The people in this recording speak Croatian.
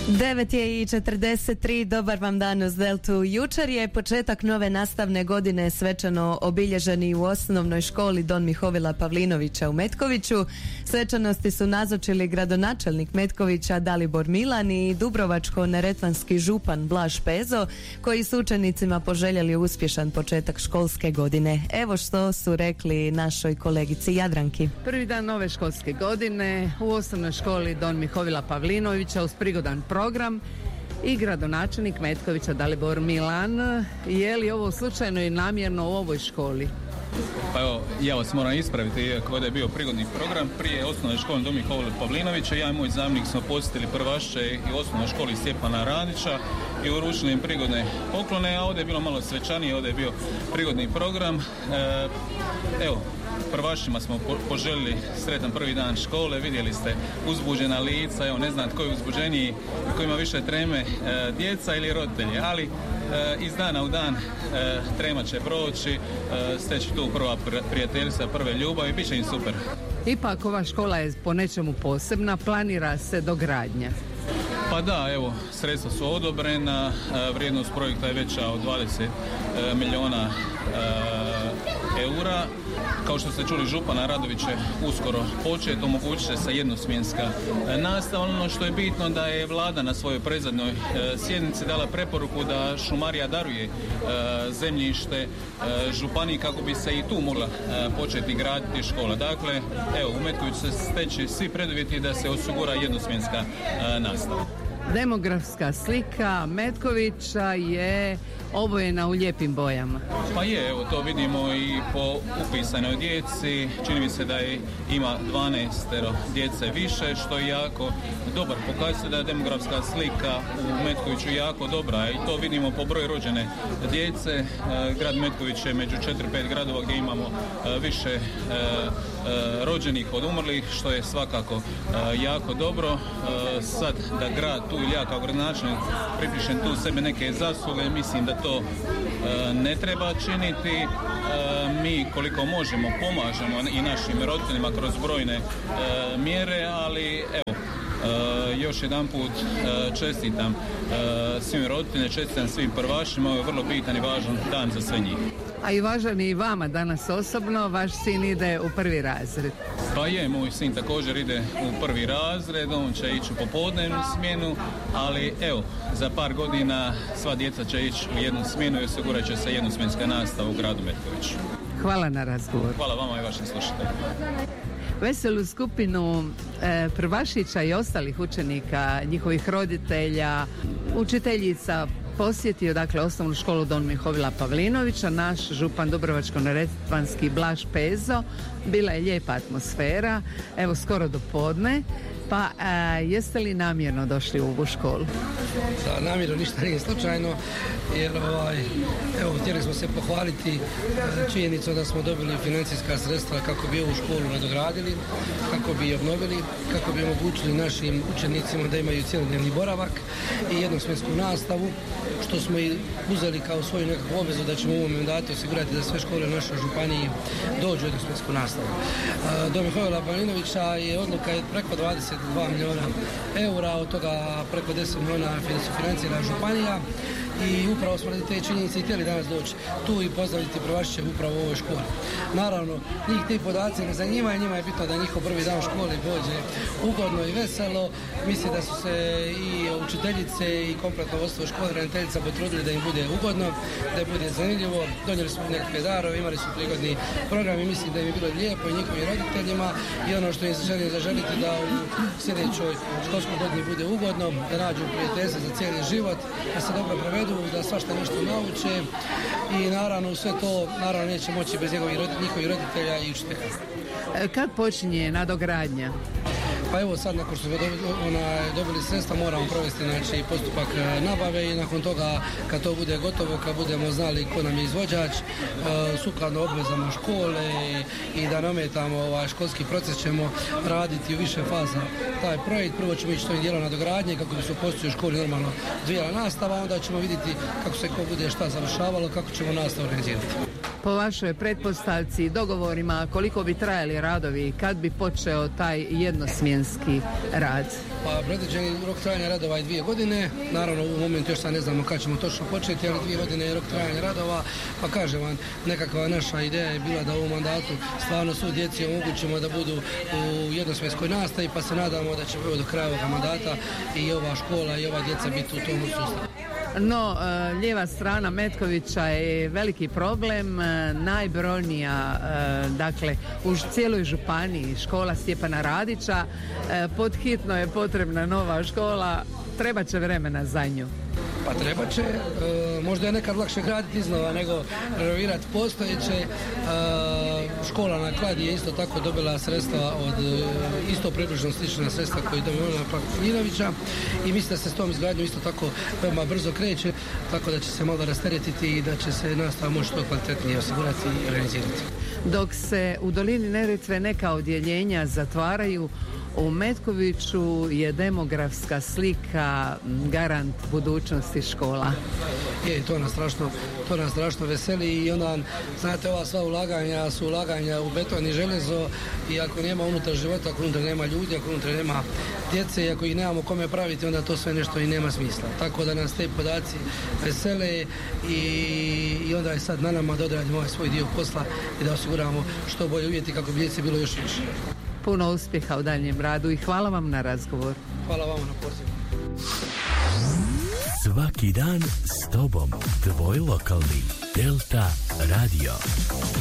9:43, dobar vam dan uz Deltu. Jučer je početak nove nastavne godine svečano obilježeni u osnovnoj školi Don Mihovila Pavlinovića u Metkoviću. Svečanosti su nazočili gradonačelnik Metkovića Dalibor Milan i dubrovačko-neretvanski župan Blaž Pezo, koji su učenicima poželjeli uspješan početak školske godine. Evo što su rekli našoj kolegici Jadranki. Prvi dan nove školske godine u osnovnoj školi Don Mihovila Pavlinovića uz prigodan program i gradonačelnik Metkovića Dalibor Milan. Je li ovo slučajno i namjerno u ovoj školi? Pa evo, ja vas moram ispraviti, kada je bio prigodni program prije osnovne škole Don Mihovila Pavlinovića, ja i moj zamjenik smo posjetili prvašće i osnovnoj školi Stjepana Radića i uručili im prigodne poklone, a ovdje je bilo malo svečanije, ovdje je bio prigodni program. Evo, prvašima smo poželjeli sretan prvi dan škole, vidjeli ste uzbuđena lica, evo ne znam tko je uzbuđeniji, tko ima više treme, djeca ili roditelji, ali iz dana u dan trema će proći, steći tu prva prijateljstva, prve ljubavi, bit će im super. Ipak ova škola je po nečemu posebna, planira se dogradnja. Pa da, evo, sredstva su odobrena, vrijednost projekta je veća od 20 milijuna eura. Kao što ste čuli, župana Radović će uskoro početi, omogućit će se jednosmjenska nastava. Ono što je bitno da je vlada na svojoj predzadnjoj sjednici dala preporuku da šumarija daruje zemljište županiji kako bi se i tu mogla početi graditi škola. Dakle, evo, u Metkoviću se steći svi preduvjeti da se osigura jednosmjenska nastava. Demografska slika Metkovića je obojena u lijepim bojama. Pa je, evo to vidimo i po upisanoj djeci. Čini mi se da ima 12 djece više, što je jako dobar. Pokazuje da je demografska slika u Metkoviću jako dobra i to vidimo po broju rođene djece. Grad Metković je među 4-5 gradova gdje imamo više rođenih od umrlih, što je svakako jako dobro. Sad da grad tu ili ja kao gradonačelnik pripišem tu sebe neke zasluge, mislim da to ne treba činiti. Mi koliko možemo pomažemo i našim roditeljima kroz brojne mjere, ali evo, još jedan put čestitam svim roditeljima, čestitam svim prvašima, ovo je vrlo bitan i važan dan za sve njih. A i važan i vama danas osobno, vaš sin ide u prvi razred. Pa je, moj sin također ide u prvi razred, on će ići u popodnevnu smjenu, ali evo, za par godina sva djeca će ići u jednu smjenu i osigurat će se jednosmjenska nastava u gradu Metkoviću. Hvala na razgovor. Hvala vama i vašim slušateljima. Veselu skupinu prvašića i ostalih učenika, njihovih roditelja, učiteljica posjetio dakle osnovnu školu Don Mihovila Pavlinovića naš župan dubrovačko-neretvanski Blaž Pezo. Bila je lijepa atmosfera, evo skoro do podne. Pa jeste li namjerno došli u ovu školu? Da, namjerno ništa nije slučajno, jer evo, htjeli smo se pohvaliti činjenicom da smo dobili financijska sredstva kako bi ovu školu nadogradili, kako bi je obnovili, kako bi omogućili našim učenicima da imaju cjelodnevni boravak i jednosmjensku nastavu, što smo i uzeli kao svoju nekakvu obvezu da ćemo u ovom mandatu osigurati da sve škole u našoj županiji dođu u jednosmjensku nastavu. Don Mihovila Pavlinovića je odluka preko 22 milijuna eura, od toga preko 10 milijuna financira županija i upravo smo radi te činjenice i htjeli danas doći tu i pozdraviti prvašiće upravo u ovoj školi. Naravno, njih ti podaci ne zanimaju, njima je bitno da njihov prvi dan u školi dođe ugodno i veselo. Mislim da su se i učiteljice i kompletno vodstvo škole, ravnateljica potrudili da im bude ugodno, da im bude zanimljivo. Donijeli smo nekakve darove, imali su prigodni program i mislim da im je bilo lijepo i njihovim roditeljima i ono što im želim zaželiti da u sljedećoj školskoj godini bude ugodno, da nađu prijateljstvo za cijeli život, da se dobro provedu, da svašta nešto nauče i naravno sve to naravno neće moći bez njihovih roditelja i učitelja. Kad počinje nadogradnja? Pa evo sad nakon što smo dobili sredstva moramo provesti znači, postupak nabave i nakon toga kad to bude gotovo, kad budemo znali ko nam je izvođač, sukladno obvezama škole i da nametamo školski proces ćemo raditi u više faza taj projekt. Prvo ćemo ići to dijelo nadogradnje kako bi se postoji u školi normalno dvijela nastava, onda ćemo vidjeti kako se ko bude šta završavalo, kako ćemo nastavu organizirati. po vašoj pretpostavci, dogovorima, koliko bi trajali radovi, kad bi počeo taj jednosmjenski rad? Pa predviđeni rok trajanja radova je 2 godine, naravno u momentu još sad ne znamo kad ćemo točno početi, ali 2 godine je rok trajanja radova, pa kažem vam, nekakva naša ideja je bila da u mandatu stvarno svu djeci omogućimo da budu u jednosmjenskoj nastavi, pa se nadamo da će do kraja ovog mandata i ova škola i ova djeca biti u tom sustavu. No, lijeva strana Metkovića je veliki problem, najbrojnija, dakle, u cijeloj županiji škola Stjepana Radića, podhitno je potrebna nova škola, treba će vremena za nju. Pa treba će, možda je nekad lakše graditi iznova nego renovirati postojeće. Škola na Kladi je isto tako dobila sredstva od isto približno slična sredstva koje je dobila Pavlinovića i mislim da se s tom izgradnjom isto tako veoma brzo kreće, tako da će se malo rasteretiti i da će se nastava moći što kvalitetnije osigurati i organizirati. Dok se u dolini Neretve neka odjeljenja zatvaraju, u Metkoviću je demografska slika garant budućnosti škola. To nas strašno veseli i onda, znate, ova sva ulaganja su ulaganja u beton i železo i ako nema unutar života, ako unutar nema ljudi, ako unutar nema djece i ako ih nemamo kome praviti, onda to sve nešto i nema smisla. Tako da nas te podaci vesele i onda je sad na nama da odradimo ovaj svoj dio posla i da osiguramo što bolje uvjeti kako bi djece bilo još više. Puno uspjeha u daljem radu i hvala vam na razgovor. Hvala vama na pozivu. Svaki dan s tobom, tvoj lokalni Delta Radio.